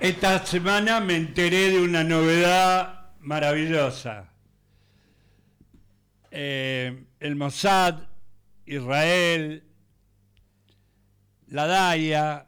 Esta semana me enteré de una novedad maravillosa. El Mossad, Israel, la DAIA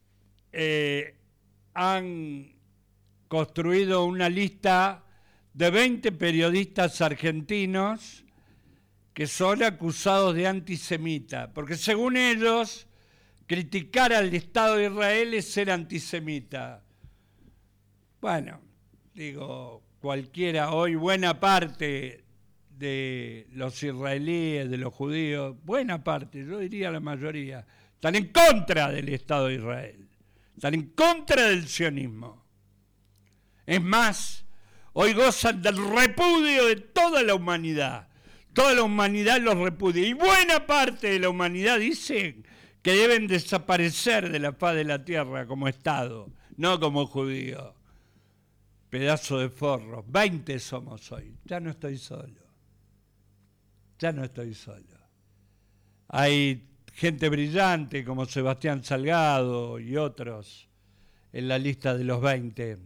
han construido una lista de 20 periodistas argentinos que son acusados de antisemita, porque según ellos, criticar al Estado de Israel es ser antisemita. Bueno, digo, cualquiera, hoy buena parte de los israelíes, de los judíos, buena parte, yo diría la mayoría, están en contra del Estado de Israel, están en contra del sionismo. Es más, hoy gozan del repudio de toda la humanidad los repudia, y buena parte de la humanidad dice que deben desaparecer de la faz de la tierra como Estado, no como judíos. Pedazo de forros, 20 somos hoy, ya no estoy solo. Hay gente brillante como Sebastián Salgado y otros en la lista de los 20.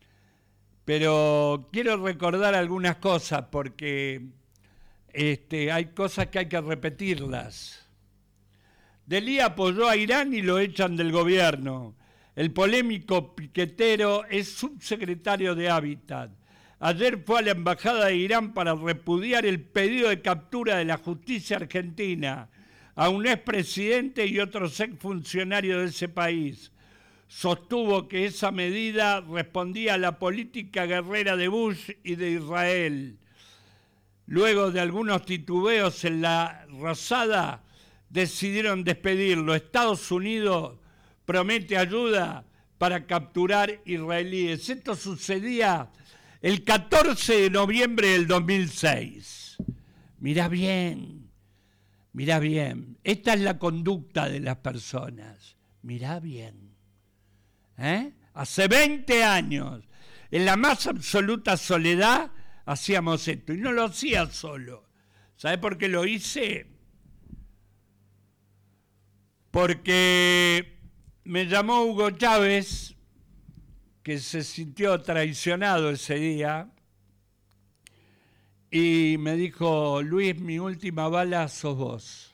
Pero quiero recordar algunas cosas porque hay cosas que hay que repetirlas. Delía apoyó a Irán y lo echan del gobierno. El polémico piquetero es subsecretario de Hábitat. Ayer fue a la embajada de Irán para repudiar el pedido de captura de la justicia argentina a un expresidente y otros exfuncionarios de ese país. Sostuvo que esa medida respondía a la política guerrera de Bush y de Israel. Luego de algunos titubeos en la Rosada, decidieron despedirlo. Estados Unidos promete ayuda para capturar israelíes. Esto sucedía el 14 de noviembre del 2006. Mirá bien. Esta es la conducta de las personas. Mirá bien. Hace 20 años, en la más absoluta soledad, hacíamos esto. Y no lo hacía solo. ¿Sabe por qué lo hice? Porque me llamó Hugo Chávez, que se sintió traicionado ese día, y me dijo: Luis, mi última bala sos vos.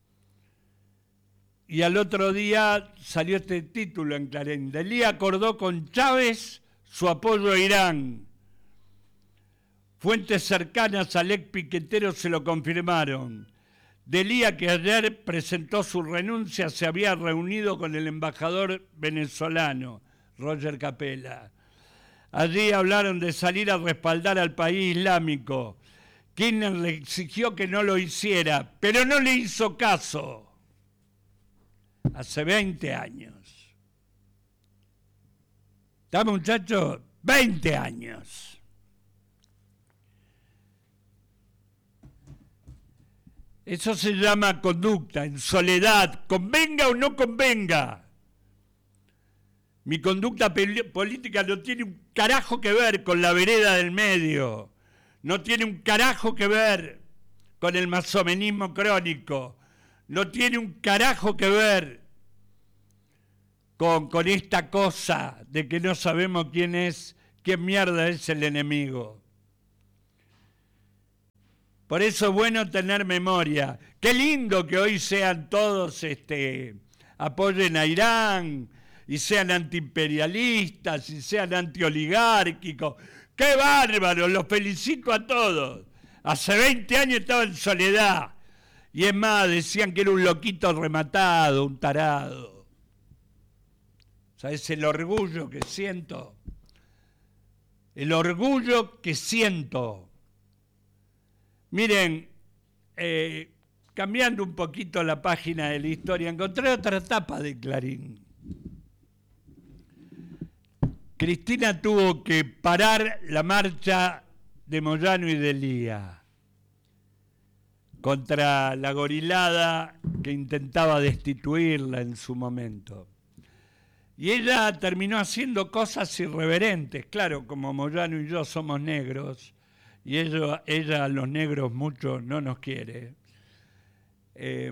Y al otro día salió este título en Clarín: Delía acordó con Chávez su apoyo a Irán. Fuentes cercanas al ex piquetero se lo confirmaron. Delía, que ayer presentó su renuncia, se había reunido con el embajador venezolano, Roger Capella. Allí hablaron de salir a respaldar al país islámico. Kirchner le exigió que no lo hiciera, pero no le hizo caso. Hace 20 años. ¿Está, muchachos? 20 años. Eso se llama conducta, en soledad, convenga o no convenga. Mi conducta política no tiene un carajo que ver con la vereda del medio, no tiene un carajo que ver con el masovenismo crónico, no tiene un carajo que ver con esta cosa de que no sabemos quién mierda es el enemigo. Por eso es bueno tener memoria. Qué lindo que hoy sean todos, apoyen a Irán, y sean antiimperialistas, y sean antioligárquicos. ¡Qué bárbaro! Los felicito a todos. Hace 20 años estaba en soledad. Y es más, decían que era un loquito rematado, un tarado. ¿Sabes el orgullo que siento? El orgullo que siento. Miren, cambiando un poquito la página de la historia, encontré otra tapa de Clarín. Cristina tuvo que parar la marcha de Moyano y Delía contra la gorilada que intentaba destituirla en su momento. Y ella terminó haciendo cosas irreverentes. Claro, como Moyano y yo somos negros, y ella a los negros mucho no nos quiere.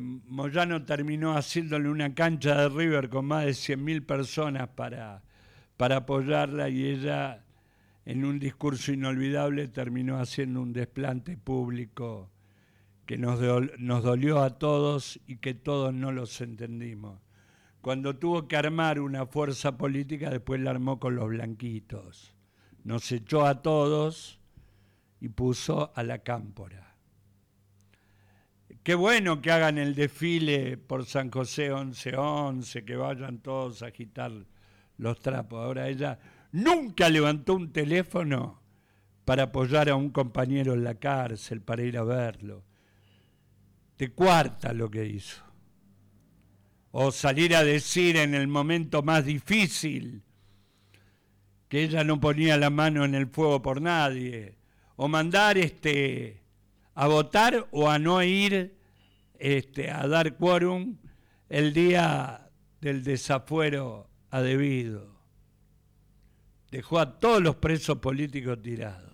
Moyano terminó haciéndole una cancha de River con más de 100.000 personas para para apoyarla y ella, en un discurso inolvidable, terminó haciendo un desplante público que nos dolió a todos y que todos no los entendimos. Cuando tuvo que armar una fuerza política, después la armó con los blanquitos. Nos echó a todos y puso a la Cámpora. Qué bueno que hagan el desfile por San José 11-11, que vayan todos a agitar los trapos. Ahora ella nunca levantó un teléfono para apoyar a un compañero en la cárcel, para ir a verlo. De cuarta lo que hizo. O salir a decir en el momento más difícil que ella no ponía la mano en el fuego por nadie. O mandar a votar o a no ir a dar quórum el día del desafuero a debido. Dejó a todos los presos políticos tirados.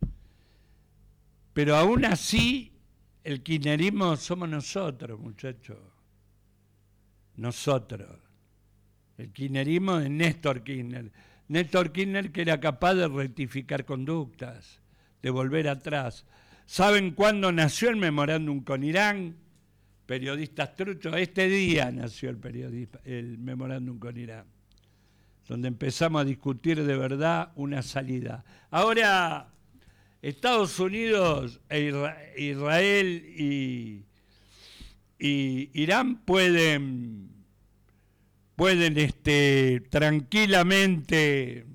Pero aún así, el kirchnerismo somos nosotros, muchachos. Nosotros. El kirchnerismo de Néstor Kirchner. Néstor Kirchner, que era capaz de rectificar conductas, de volver atrás. ¿Saben cuándo nació el memorándum con Irán? Periodistas truchos. Este día nació el memorándum con Irán, donde empezamos a discutir de verdad una salida. Ahora, Estados Unidos, Israel y Irán pueden tranquilamente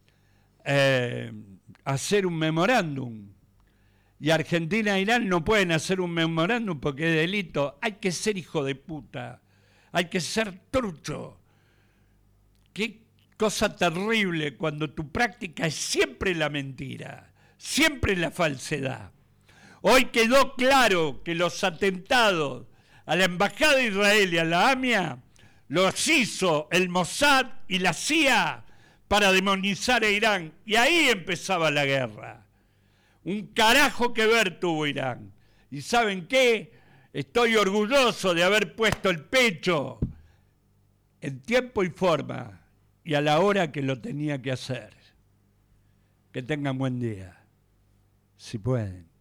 hacer un memorándum. Y Argentina e Irán no pueden hacer un memorándum porque es delito. Hay que ser hijo de puta. Hay que ser trucho. Qué cosa terrible cuando tu práctica es siempre la mentira, siempre la falsedad. Hoy quedó claro que los atentados a la Embajada de Israel y a la AMIA los hizo el Mossad y la CIA para demonizar a Irán. Y ahí empezaba la guerra. Un carajo que ver tuvo Irán. ¿Y saben qué? Estoy orgulloso de haber puesto el pecho en tiempo y forma y a la hora que lo tenía que hacer. Que tengan buen día, si pueden.